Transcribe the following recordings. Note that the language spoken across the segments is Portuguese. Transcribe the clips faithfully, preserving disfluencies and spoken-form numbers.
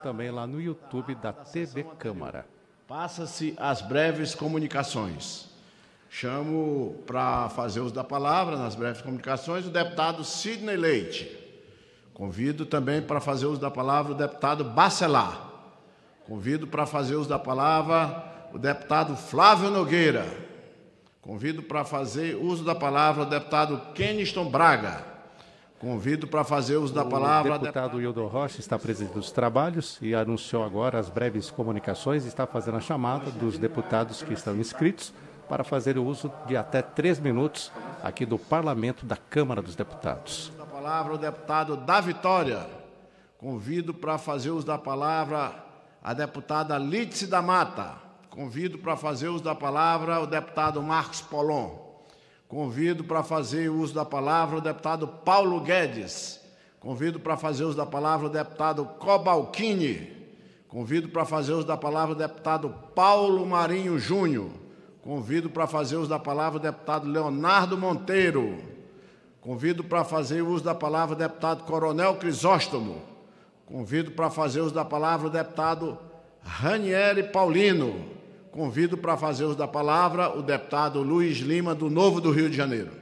Também lá no YouTube da T V Câmara. Passa-se as breves comunicações. Chamo para fazer uso da palavra nas breves comunicações o deputado Sidney Leite. Convido também para fazer uso da palavra o deputado Bacelar. Convido para fazer uso da palavra o deputado Flávio Nogueira. Convido para fazer uso da palavra o deputado Keniston Braga. Convido para fazer uso da palavra... O deputado Hildo Rocha está presente nos trabalhos e anunciou agora as breves comunicações e está fazendo a chamada dos deputados que estão inscritos para fazer o uso de até três minutos aqui do Parlamento da Câmara dos Deputados. Da palavra o deputado da Vitória. Convido para fazer uso da palavra a deputada Lídice da Mata. Convido para fazer uso da palavra o deputado Marcos Polon. Convido para fazer uso da palavra o deputado Paulo Guedes. Convido para fazer uso da palavra o deputado Cobalcini. Convido para fazer uso da palavra o deputado Paulo Marinho Júnior. Convido para fazer uso da palavra o deputado Leonardo Monteiro. Convido para fazer uso da palavra o deputado Coronel Crisóstomo. Convido para fazer uso da palavra o deputado Ranieri Paulino. Convido para fazer uso da palavra o deputado Luiz Lima, do Novo do Rio de Janeiro.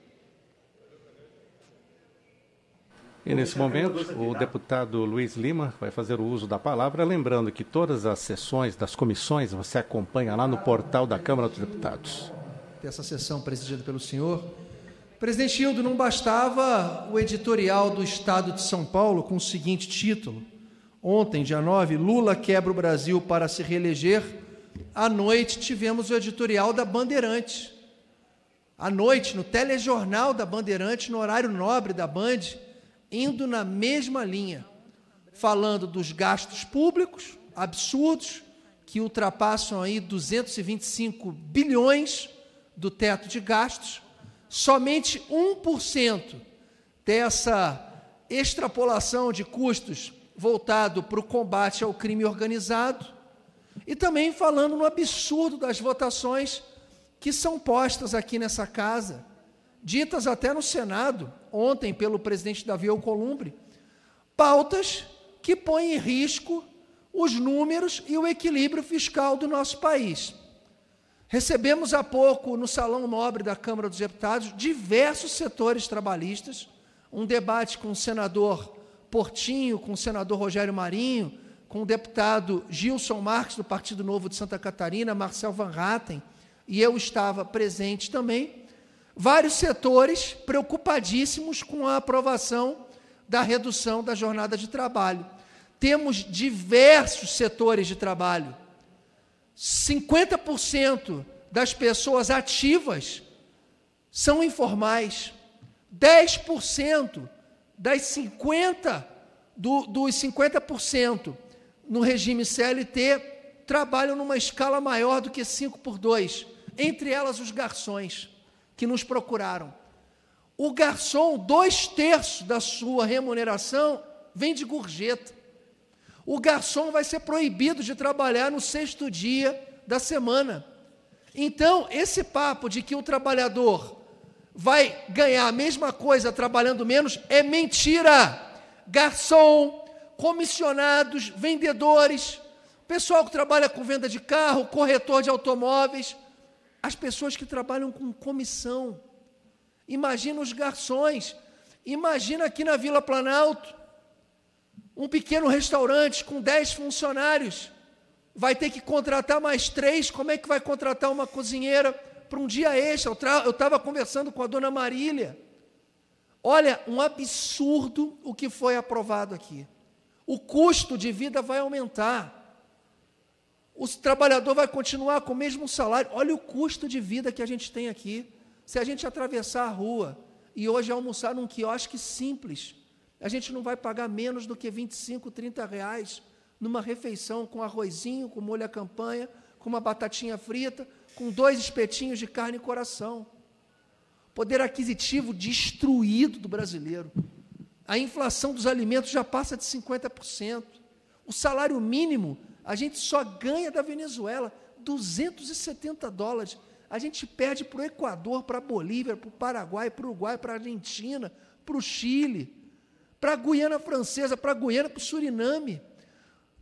E nesse momento, o deputado Luiz Lima vai fazer o uso da palavra, lembrando que todas as sessões das comissões você acompanha lá no portal da Câmara dos Deputados. Essa sessão presidida pelo senhor. Presidente Hildo, não bastava o editorial do Estado de São Paulo com o seguinte título: ontem, dia nove, Lula quebra o Brasil para se reeleger. À noite tivemos o editorial da Bandeirantes. À noite, no telejornal da Bandeirantes, no horário nobre da Band, indo na mesma linha, falando dos gastos públicos absurdos, que ultrapassam aí duzentos e vinte e cinco bilhões do teto de gastos. Somente um por cento dessa extrapolação de custos voltado para o combate ao crime organizado. E também falando no absurdo das votações que são postas aqui nessa casa, ditas até no Senado, ontem pelo presidente Davi Alcolumbre, pautas que põem em risco os números e o equilíbrio fiscal do nosso país. Recebemos há pouco, no Salão Nobre da Câmara dos Deputados, diversos setores trabalhistas, um debate com o senador Portinho, com o senador Rogério Marinho, com o deputado Gilson Marques, do Partido Novo de Santa Catarina, Marcel Van Hatten, e eu estava presente também, vários setores preocupadíssimos com a aprovação da redução da jornada de trabalho. Temos diversos setores de trabalho. cinquenta por cento das pessoas ativas são informais. dez por cento das cinquenta, do, dos cinquenta por cento no regime C L T trabalham numa escala maior do que cinco por dois, entre elas os garçons, que nos procuraram. O garçom, dois terços da sua remuneração vem de gorjeta. O garçom vai ser proibido de trabalhar no sexto dia da semana. Então, esse papo de que o trabalhador vai ganhar a mesma coisa trabalhando menos é mentira. Garçom, comissionados, vendedores, pessoal que trabalha com venda de carro, corretor de automóveis, as pessoas que trabalham com comissão. Imagina os garçons, imagina aqui na Vila Planalto, um pequeno restaurante com dez funcionários, vai ter que contratar mais três, como é que vai contratar uma cozinheira para um dia extra? Eu estava conversando com a dona Marília. Olha, um absurdo o que foi aprovado aqui. O custo de vida vai aumentar. O trabalhador vai continuar com o mesmo salário. Olha o custo de vida que a gente tem aqui. Se a gente atravessar a rua e hoje almoçar num quiosque simples, a gente não vai pagar menos do que vinte e cinco, trinta reais numa refeição com arrozinho, com molho à campanha, com uma batatinha frita, com dois espetinhos de carne e coração. Poder aquisitivo destruído do brasileiro. A inflação dos alimentos já passa de cinquenta por cento. O salário mínimo, a gente só ganha da Venezuela, duzentos e setenta dólares. A gente perde para o Equador, para a Bolívia, para o Paraguai, para o Uruguai, para a Argentina, para o Chile, para a Guiana Francesa, para a Guiana, para o Suriname.